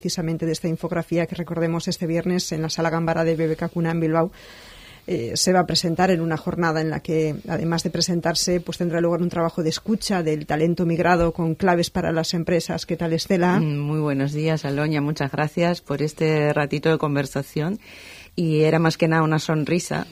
precisamente de esta infografía que recordemos este viernes en la Sala Gambara de BBK Cuna en Bilbao. Se va a presentar en una jornada en la que, además de presentarse, pues tendrá lugar un trabajo de escucha del talento migrado con claves para las empresas. ¿Qué tal, Estela? Muy buenos días, Aloña. Muchas gracias por este ratito de conversación. Y era más que nada una sonrisa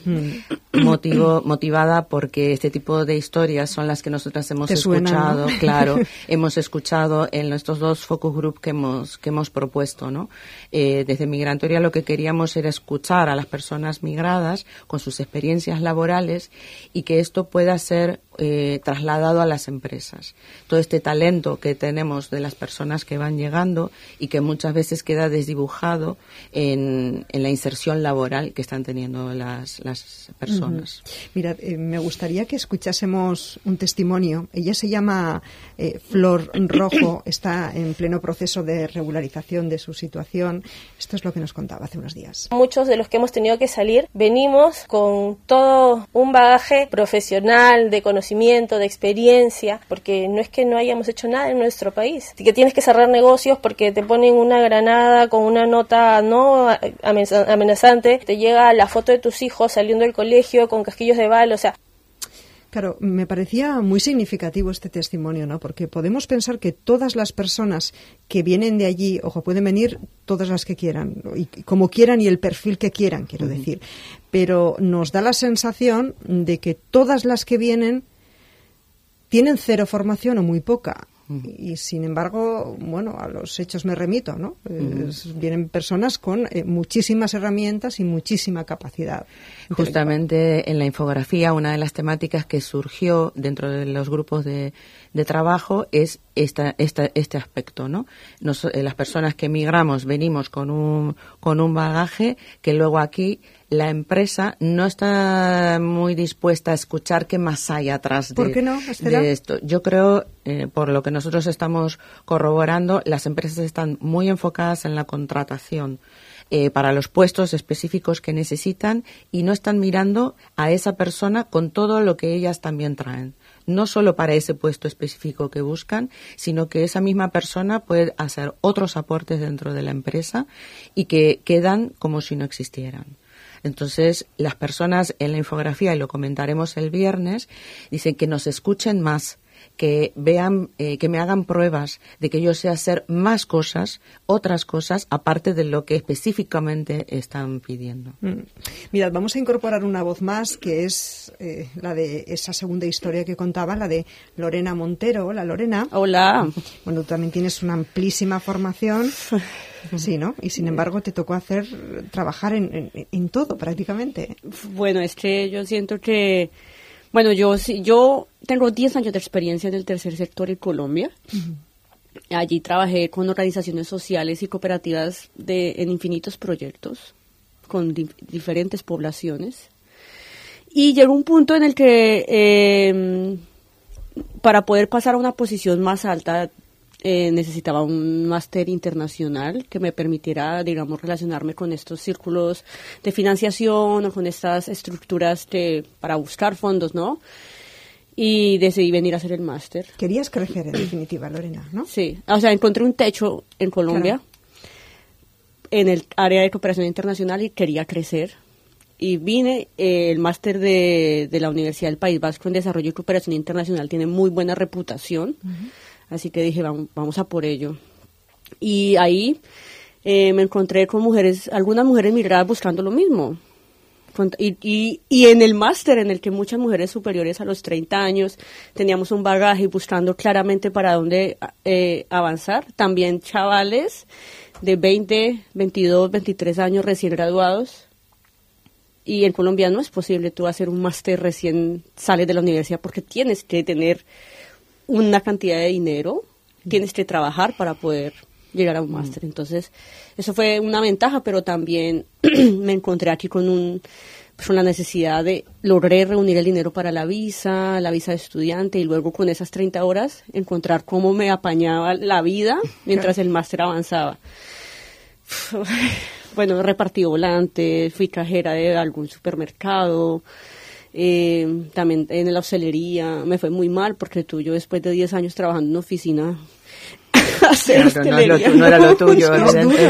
motivada porque este tipo de historias son las que nosotras hemos escuchado, ¿no? Claro, hemos escuchado en estos 2 focus group que hemos propuesto, ¿no? Desde Migrantoria lo que queríamos era escuchar a las personas migradas con sus experiencias laborales y que esto pueda ser trasladado a las empresas. Todo este talento que tenemos de las personas que van llegando y que muchas veces queda desdibujado en la inserción laboral que están teniendo las personas. Mirad, me gustaría que escuchásemos un testimonio. Ella se llama Flor Rojo, está en pleno proceso de regularización de su situación. Esto es lo que nos contaba hace unos días. Muchos de los que hemos tenido que salir venimos con todo un bagaje profesional, de conocimiento, de experiencia, porque no es que no hayamos hecho nada en nuestro país, que tienes que cerrar negocios porque te ponen una granada con una nota no amenazante, te llega la foto de tus hijos saliendo del colegio con casquillos de bala, o sea. Claro, me parecía muy significativo este testimonio, ¿no? Porque podemos pensar que todas las personas que vienen de allí, ojo, pueden venir todas las que quieran, y como quieran y el perfil que quieran, quiero decir, pero nos da la sensación de que todas las que vienen tienen cero formación o muy poca. Y sin embargo, bueno, a los hechos me remito, ¿no? Vienen personas con muchísimas herramientas y muchísima capacidad. Justamente en la infografía, una de las temáticas que surgió dentro de los grupos de trabajo es este aspecto, ¿no? Las personas que emigramos venimos con un bagaje que luego aquí la empresa no está muy dispuesta a escuchar qué más hay atrás ¿Por qué no, Estela? de esto. Yo creo, por lo que nosotros estamos corroborando, las empresas están muy enfocadas en la contratación para los puestos específicos que necesitan y no están mirando a esa persona con todo lo que ellas también traen. No solo para ese puesto específico que buscan, sino que esa misma persona puede hacer otros aportes dentro de la empresa y que quedan como si no existieran. Entonces, las personas en la infografía, y lo comentaremos el viernes, dicen que nos escuchen más, que vean, que me hagan pruebas de que yo sé hacer más cosas, otras cosas, aparte de lo que específicamente están pidiendo. Mirad, vamos a incorporar una voz más, que es la de esa segunda historia que contaba, la de Lorena Montero. Hola, Lorena. Hola. Bueno, tú también tienes una amplísima formación. Sí, ¿no? Y sin embargo te tocó trabajar en todo prácticamente. Bueno, es que yo siento que, bueno, yo tengo 10 años de experiencia en el tercer sector en Colombia. Allí trabajé con organizaciones sociales y cooperativas en infinitos proyectos con diferentes poblaciones. Y llegó un punto en el que para poder pasar a una posición más alta necesitaba un máster internacional que me permitiera, digamos, relacionarme con estos círculos de financiación o con estas estructuras para buscar fondos, ¿no? Y decidí venir a hacer el máster. Querías crecer, en definitiva, Lorena, ¿no? Sí, o sea, encontré un techo en Colombia, en el área de cooperación internacional, y quería crecer. Y vine, el máster de la Universidad del País Vasco en Desarrollo y Cooperación Internacional tiene muy buena reputación. Así que dije, vamos a por ello. Y ahí me encontré con algunas mujeres migradas buscando lo mismo. Y en el máster, en el que muchas mujeres superiores a los 30 años teníamos un bagaje buscando claramente para dónde avanzar. También chavales de 20, 22, 23 años recién graduados. Y en Colombia no es posible tú hacer un máster recién sales de la universidad porque tienes que tener una cantidad de dinero, tienes que trabajar para poder llegar a un máster. Entonces, eso fue una ventaja, pero también me encontré aquí con la necesidad de lograr reunir el dinero para la visa de estudiante, y luego con esas 30 horas encontrar cómo me apañaba la vida mientras el máster avanzaba. Bueno, repartí volantes, fui cajera de algún supermercado, también en la hostelería. Me fue muy mal porque yo después de 10 años trabajando en una oficina hacer Claro, hostelería. no era lo tuyo, Es duro.